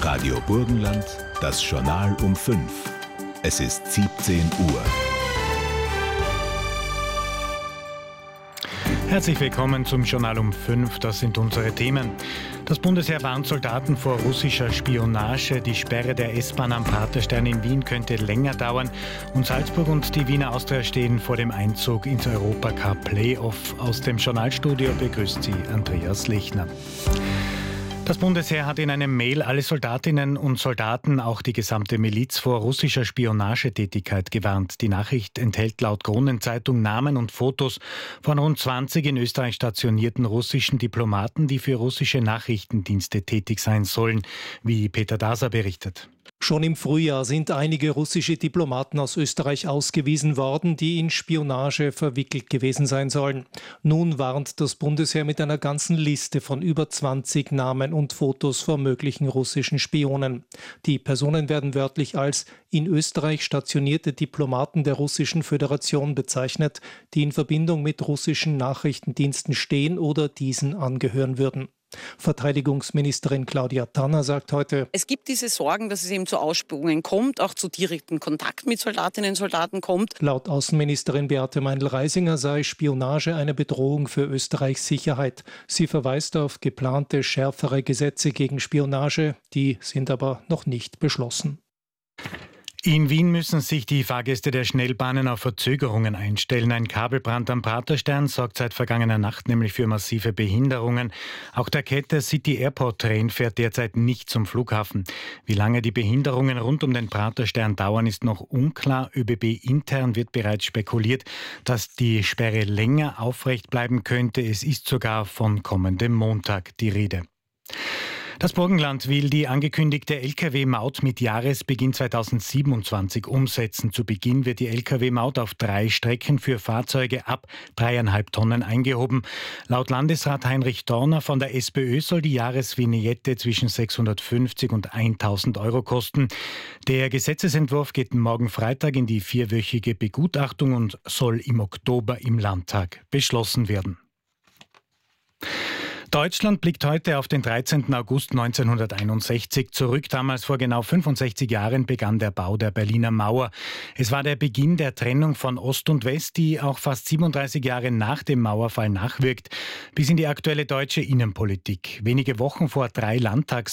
Radio Burgenland, das Journal um 5. Es ist 17 Uhr. Herzlich willkommen zum Journal um 5. Das sind unsere Themen. Das Bundesheer warnt Soldaten vor russischer Spionage. Die Sperre der S-Bahn am Praterstern in Wien könnte länger dauern. Und Salzburg und die Wiener Austria stehen vor dem Einzug ins Europacup Playoff. Aus dem Journalstudio begrüßt Sie Andreas Lechner. Das Bundesheer hat in einem Mail alle Soldatinnen und Soldaten, auch die gesamte Miliz, vor russischer Spionagetätigkeit gewarnt. Die Nachricht enthält laut Kronenzeitung Namen und Fotos von rund 20 in Österreich stationierten russischen Diplomaten, die für russische Nachrichtendienste tätig sein sollen, wie Peter Daser berichtet. Schon im Frühjahr sind einige russische Diplomaten aus Österreich ausgewiesen worden, die in Spionage verwickelt gewesen sein sollen. Nun warnt das Bundesheer mit einer ganzen Liste von über 20 Namen und Fotos vor möglichen russischen Spionen. Die Personen werden wörtlich als in Österreich stationierte Diplomaten der Russischen Föderation bezeichnet, die in Verbindung mit russischen Nachrichtendiensten stehen oder diesen angehören würden. Verteidigungsministerin Claudia Tanner sagt heute: Es gibt diese Sorgen, dass es eben zu Ausspähungen kommt, auch zu direkten Kontakt mit Soldatinnen und Soldaten kommt. Laut Außenministerin Beate Meindl-Reisinger sei Spionage eine Bedrohung für Österreichs Sicherheit. Sie verweist auf geplante schärfere Gesetze gegen Spionage, die sind aber noch nicht beschlossen. In Wien müssen sich die Fahrgäste der Schnellbahnen auf Verzögerungen einstellen. Ein Kabelbrand am Praterstern sorgt seit vergangener Nacht nämlich für massive Behinderungen. Auch der Kette City Airport Train fährt derzeit nicht zum Flughafen. Wie lange die Behinderungen rund um den Praterstern dauern, ist noch unklar. ÖBB intern wird bereits spekuliert, dass die Sperre länger aufrecht bleiben könnte. Es ist sogar von kommendem Montag die Rede. Das Burgenland will die angekündigte Lkw-Maut mit Jahresbeginn 2027 umsetzen. Zu Beginn wird die Lkw-Maut auf 3 Strecken für Fahrzeuge ab 3,5 Tonnen eingehoben. Laut Landesrat Heinrich Dorner von der SPÖ soll die Jahresvignette zwischen 650 und 1.000 Euro kosten. Der Gesetzesentwurf geht morgen Freitag in die 4-wöchige Begutachtung und soll im Oktober im Landtag beschlossen werden. Deutschland blickt heute auf den 13. August 1961 zurück. Damals vor genau 65 Jahren begann der Bau der Berliner Mauer. Es war der Beginn der Trennung von Ost und West, die auch fast 37 Jahre nach dem Mauerfall nachwirkt, bis in die aktuelle deutsche Innenpolitik. Wenige Wochen vor 3 Landtagswahlen